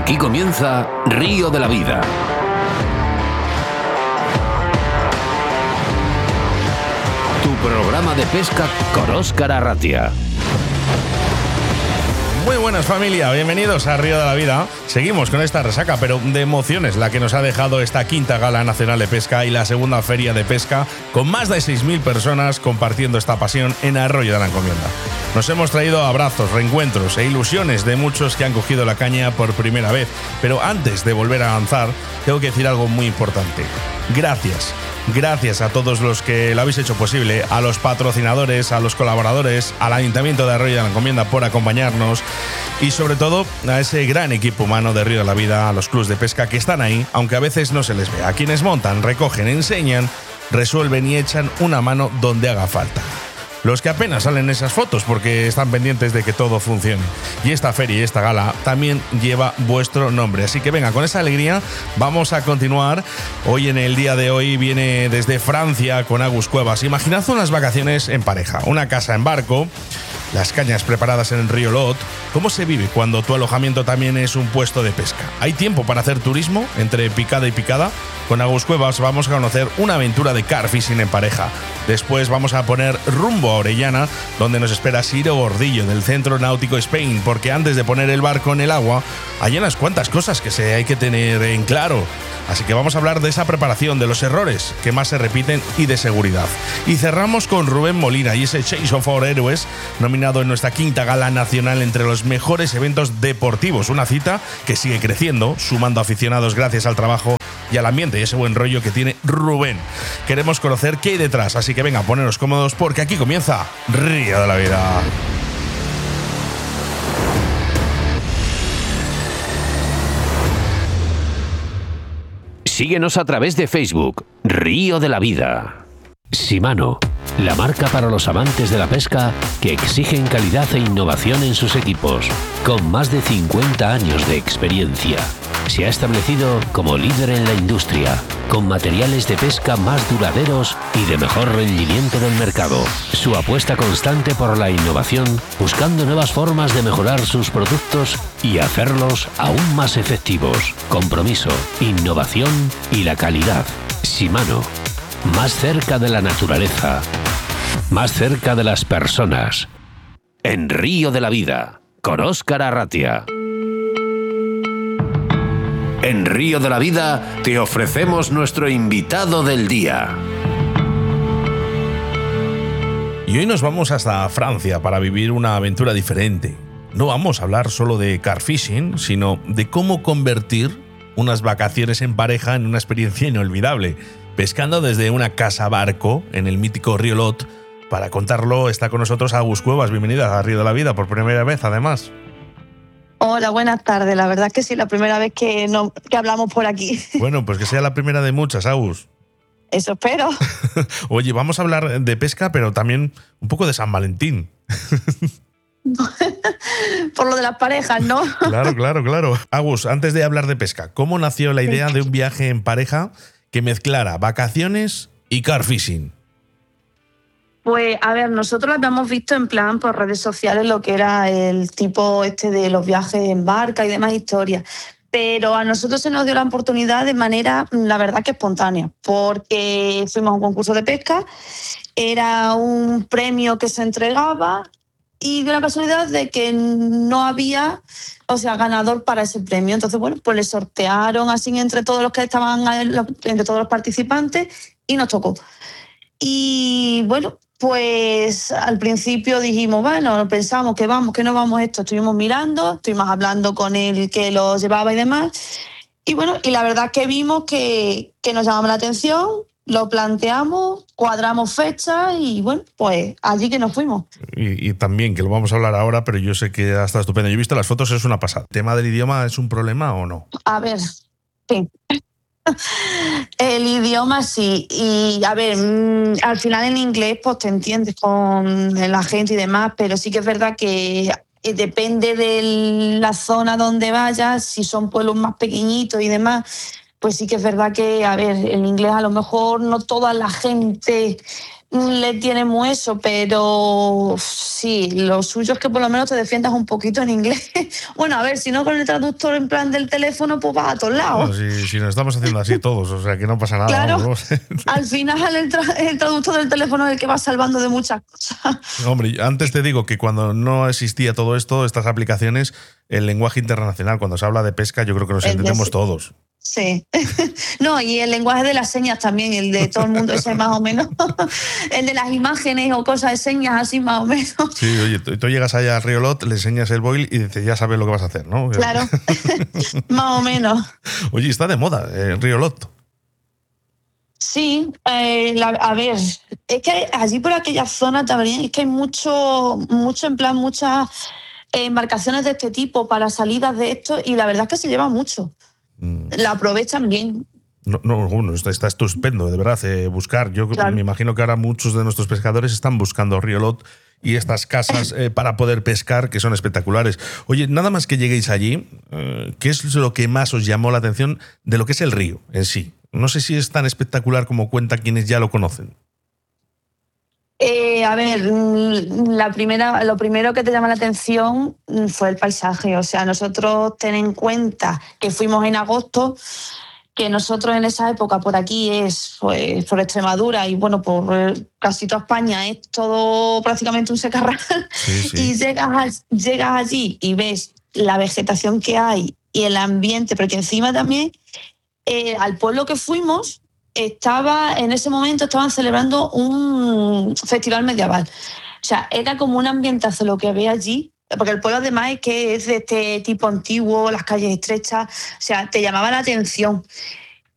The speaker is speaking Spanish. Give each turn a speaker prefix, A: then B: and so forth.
A: Aquí comienza Río de la Vida. Tu programa de pesca con Óscar Arratia.
B: Muy buenas, familia, bienvenidos a Río de la Vida. Seguimos con esta resaca, pero de emociones, la que nos ha dejado esta quinta Gala Nacional de Pesca y la segunda Feria de Pesca, con más de 6.000 personas compartiendo esta pasión en Arroyo de la Encomienda. Nos hemos traído abrazos, reencuentros e ilusiones de muchos que han cogido la caña por primera vez. Pero antes de volver a lanzar, tengo que decir algo muy importante. Gracias. Gracias a todos los que lo habéis hecho posible, a los patrocinadores, a los colaboradores, al Ayuntamiento de Arroyo de la Encomienda por acompañarnos y sobre todo a ese gran equipo humano de Río de la Vida, a los clubs de pesca que están ahí, aunque a veces no se les ve. A quienes montan, recogen, enseñan, resuelven y echan una mano donde haga falta. Los que apenas salen esas fotos porque están pendientes de que todo funcione. Y esta feria y esta gala también lleva vuestro nombre. Así que venga, con esa alegría vamos a continuar. Hoy, en el día de hoy, viene desde Francia con Agus Cuevas. Imaginad unas vacaciones en pareja, una casa en barco, las cañas preparadas en el río Lot. ¿Cómo se vive cuando tu alojamiento también es un puesto de pesca? ¿Hay tiempo para hacer turismo entre picada y picada? Con Agus Cuevas vamos a conocer una aventura de car fishing en pareja. Después vamos a poner rumbo a Orellana, donde nos espera Ciro Gordillo del Centro Náutico Spain, porque antes de poner el barco en el agua hay unas cuantas cosas que hay que tener en claro. Así que vamos a hablar de esa preparación, de los errores que más se repiten y de seguridad. Y cerramos con Rubén Molina y ese Chase of Our Heroes, nominado en nuestra quinta Gala Nacional entre los mejores eventos deportivos. Una cita que sigue creciendo, sumando aficionados gracias al trabajo y al ambiente y ese buen rollo que tiene Rubén. Queremos conocer qué hay detrás, así que venga, poneros cómodos porque aquí comienza Río de la Vida.
A: Síguenos a través de Facebook, Río de la Vida. Shimano, la marca para los amantes de la pesca que exigen calidad e innovación en sus equipos, con más de 50 años de experiencia. Se ha establecido como líder en la industria, con materiales de pesca más duraderos y de mejor rendimiento del mercado. Su apuesta constante por la innovación, buscando nuevas formas de mejorar sus productos y hacerlos aún más efectivos. Compromiso, innovación y la calidad. Shimano, más cerca de la naturaleza, más cerca de las personas. En Río de la Vida, con Óscar Arratia. En Río de la Vida te ofrecemos nuestro invitado del día.
B: Y hoy nos vamos hasta Francia para vivir una aventura diferente. No vamos a hablar solo de car fishing, sino de cómo convertir unas vacaciones en pareja en una experiencia inolvidable, pescando desde una casa barco en el mítico río Lot. Para contarlo está con nosotros Agus Cuevas. Bienvenida a Río de la Vida por primera vez, además.
C: Hola, buenas tardes. La verdad es que sí, la primera vez que hablamos por aquí.
B: Bueno, pues que sea la primera de muchas, Agus.
C: Eso espero.
B: Oye, vamos a hablar de pesca, pero también un poco de San Valentín.
C: Por lo de las parejas, ¿no?
B: Claro. Agus, antes de hablar de pesca, ¿cómo nació la idea de un viaje en pareja que mezclara vacaciones y car fishing?
C: Pues, a ver, nosotros lo habíamos visto en plan por redes sociales, lo que era el tipo de los viajes en barca y demás historias. Pero a nosotros se nos dio la oportunidad de manera, la verdad que espontánea, porque fuimos a un concurso de pesca, era un premio que se entregaba y dio la casualidad de que no había, ganador para ese premio. Entonces, bueno, pues le sortearon así entre todos los que estaban, entre todos los participantes y nos tocó. Y bueno, pues al principio dijimos, bueno, pensamos que vamos, que no vamos esto. Estuvimos mirando, estuvimos hablando con el que lo llevaba y demás. Y bueno, y la verdad es que vimos que nos llamaba la atención, lo planteamos, cuadramos fechas y bueno, pues allí que nos fuimos.
B: Y también, que lo vamos a hablar ahora, pero yo sé que está estupendo. Yo he visto las fotos, es una pasada. ¿El tema del idioma es un problema o no?
C: A ver, sí. El idioma sí, y a ver, al final en inglés pues te entiendes con la gente y demás, pero sí que es verdad que depende de la zona donde vayas, si son pueblos más pequeñitos y demás, pues sí que es verdad que, a ver, el inglés a lo mejor no toda la gente le tiene muy eso, pero sí, lo suyo es que por lo menos te defiendas un poquito en inglés. Bueno, a ver, si no con el traductor en plan del teléfono, pues vas a todos lados.
B: Bueno, si nos estamos haciendo así todos, o sea que no pasa nada.
C: Claro,
B: vamos.
C: al final el traductor del teléfono es el que va salvando de muchas cosas.
B: Hombre, antes te digo que cuando no existía todo esto, estas aplicaciones, el lenguaje internacional, cuando se habla de pesca, yo creo que nos entendemos todos.
C: Sí. No, y el lenguaje de las señas también, el de todo el mundo, ese más o menos. El de las imágenes o cosas de señas, así más o menos.
B: Sí, oye, tú llegas allá al Río Lot, le enseñas el boil y dices, ya sabes lo que vas a hacer, ¿no?
C: Claro, más o menos.
B: Oye, está de moda el Río Lot.
C: Sí, a ver, es que allí por aquella zona también es que hay mucho en plan, muchas embarcaciones de este tipo para salidas de esto y la verdad es que se lleva mucho. La aprovechan bien.
B: No, está estupendo, de verdad, buscar. Yo claro. Me imagino que ahora muchos de nuestros pescadores están buscando Río Lot y estas casas para poder pescar, que son espectaculares. Oye, nada más que lleguéis allí, ¿qué es lo que más os llamó la atención de lo que es el río en sí? No sé si es tan espectacular como cuentan quienes ya lo conocen.
C: A ver, lo primero que te llama la atención fue el paisaje. O sea, nosotros ten en cuenta que fuimos en agosto, que nosotros en esa época por aquí es, pues, por Extremadura y bueno, por casi toda España es todo prácticamente un secarral. Sí. Y llegas allí y ves la vegetación que hay y el ambiente, porque encima también al pueblo que fuimos en ese momento estaban celebrando un festival medieval. O sea, era como un ambientazo lo que había allí, porque el pueblo además es que es de este tipo antiguo, las calles estrechas, o sea, te llamaba la atención.